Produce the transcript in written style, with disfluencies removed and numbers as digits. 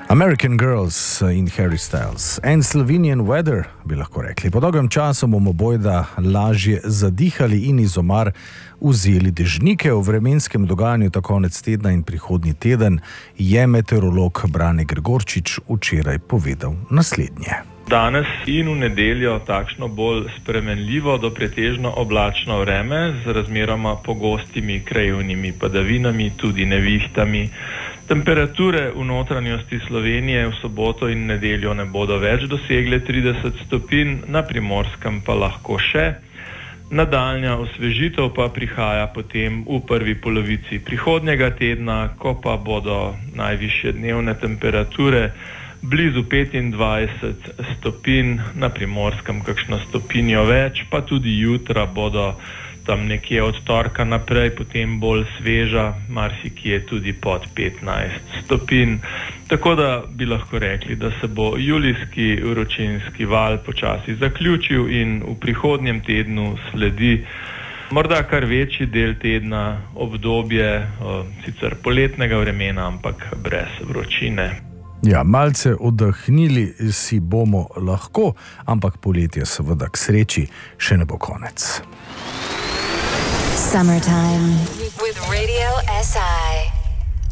American Girls in Harry Styles and Slovenian Weather, bi lahko rekli. Po dolgem času bomo bojda lažje zadihali in iz omar vzeli dežnike. V vremenskem dogajanju ta konec tedna in prihodnji teden je meteorolog Brane Gregorčič včeraj povedal naslednje. Danes in v nedeljo takšno bolj spremenljivo do pretežno oblačno vreme z razmeroma pogostimi krajevnimi padavinami, tudi nevihtami. Temperature v notranjosti Slovenije v soboto in nedeljo ne bodo več dosegle 30 stopinj, na Primorskem pa lahko še. Nadaljnja osvežitev pa prihaja potem v prvi polovici prihodnjega tedna, ko pa bodo najvišje dnevne temperature blizu 25 stopinj, na Primorskem kakšno stopinjo več, pa tudi jutra bodo tam nekje od torka naprej potem bolj sveža, marsikje tudi pod 15 stopinj. Tako da bi lahko rekli, da se bo julijski vročinski val počasi zaključil in v prihodnjem tednu sledi morda kar večji del tedna obdobje sicer poletnega vremena, ampak brez vročine. Ja, malce oddahnili si bomo lahko, ampak poletje seveda k sreči še ne bo konec. Summertime with Radio SI.